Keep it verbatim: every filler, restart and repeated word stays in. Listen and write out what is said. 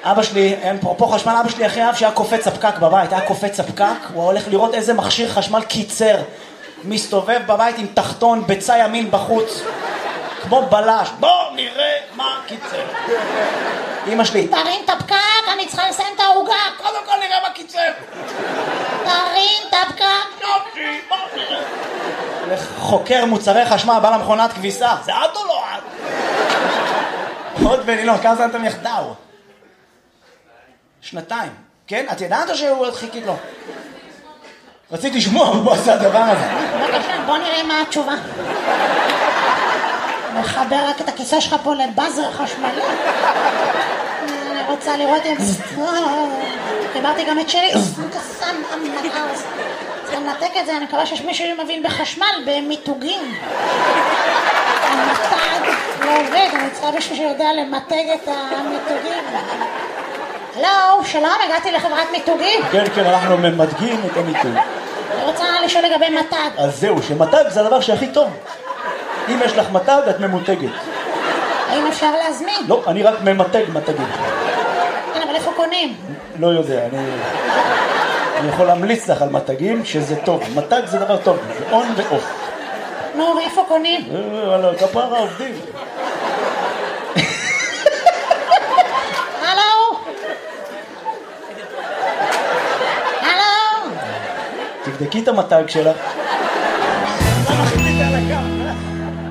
אבא שלי, אין פה, פה חשמל, אבא שלי הכי אהב שהיה קופץ הפקק בבית, היה קופץ הפקק, הוא הולך לראות איזה מכשיר חשמל קיצר, מסתובב בבית עם תחתון, ביצה ימין בחוץ, כמו בלש, בוא נראה מה קיצר. אמא שלי, תרים את הפקק, אני צריכה לסיים את העוגה. קודם כל נראה מה קיצר. תרים את הפקק. יופי, בוא נראה. חוקר מוצרי חשמל, בא למכונת כביסה, זה את או לא את? עוד בנילון, כמה זמן אתם יחדיו? שנתיים, כן? את ידעת או שהוא חיכית לו? רציתי לשמוע, הוא עשה הדבר הזה. בבקשה, בוא נראה מה התשובה. מחבר רק את הכיסא שלך פה לבאזר חשמלי. אני רוצה לראות אם... חיברתי גם את שלי. צריך לנתק את זה, אני מקווה שיש מישהו שמבין בחשמל, במיתוגים. המתג לא עובד, אני צריכה מישהו שיודע למתג את המיתוגים. הלו, שלום, הגעתי לחברת מיתוגים. כן, כן, אנחנו ממתגים את המיתוג. אני רוצה לשאול לגבי מתג. אז זהו, שמתג זה הדבר שהכי טוב. אם יש לך מתג, את ממותגת. האם אפשר להזמין? לא, אני רק ממתג מתגים. כן, אבל איפה קונים? לא יודע, אני... אני יכול להמליץ לך על מתגים שזה טוב. מתג זה דבר טוב, זה און ואוף. נו, ואיפה קונים? וואלה, כפרה עובדים. הלו? הלו? תבדקי את המתג שלך.